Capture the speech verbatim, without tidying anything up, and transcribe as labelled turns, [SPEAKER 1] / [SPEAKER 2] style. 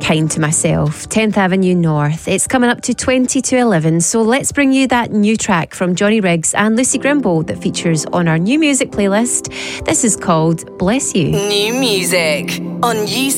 [SPEAKER 1] kind to myself. tenth Avenue North. It's coming up to twenty to eleven, so let's bring you that new track from Johnny Riggs and Lucy Grimble that features on our new music playlist. This is called Bless You.
[SPEAKER 2] New music on U